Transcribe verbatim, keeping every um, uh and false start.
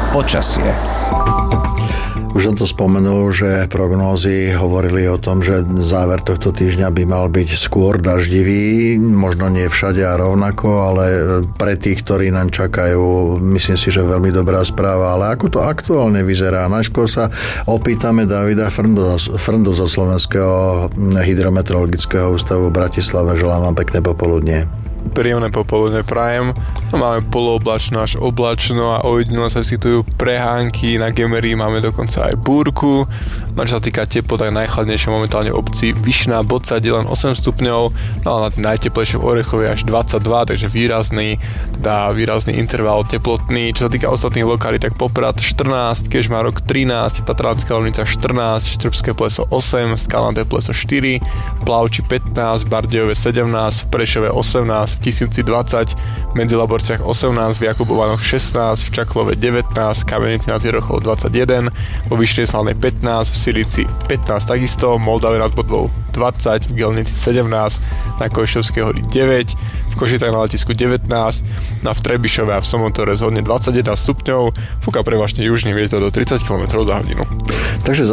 Počasie. Už som to spomenul, že prognózy hovorili o tom, že záver tohto týždňa by mal byť skôr daždivý, možno nie všade a rovnako, ale pre tých, ktorí nám čakajú, myslím si, že veľmi dobrá správa. Ale ako to aktuálne vyzerá? Najskôr sa opýtame Davida Frndu zo Slovenského hydrometeorologického ústavu v Bratislave. Želám vám pekné popoludnie. Príjemné popoludne prajem. No, máme polooblačno až oblačno a ojedinelo sa vyskytujú prehánky. Na Gemerí máme dokonca aj búrku. No, čo sa týka teplot, tak najchladnejšie momentálne v obci Vyšná Bodca, kde len osem stupňov, no ale na tým najteplejšom Orechovi až dvadsaťdva, takže výrazný, teda výrazný interval teplotný. Čo sa týka ostatných lokalít, tak Poprad štrnásť, Kežmarok trinásť, Tatranská Lomnica štrnásť, Štrbské Pleso osem, Skalnaté Pleso štyri, Plavči pätnásť, Bardejove sedemnásť, v Prešove osemnásť, v Tisíci dvadsať, v Medzilaborciach osemnásť, v Jakubovanoch šestnásť, v Čaklove devätnásť, Kamenici nad Zirochou dvadsaťjeden, vo Vyšnej Slanej pätnásť, v Silici pätnásť takisto, v Moldave nad Bodvou dvadsať, v Gelnici sedemnásť, na Košťovskej hori deväť, v Košicách na letisku devätnásť, na v Trebišove a v Somotore zhodne dvadsaťjeden stupňov, fúka prevažne južný vietor do tridsať kilometrov za hodinu. Takže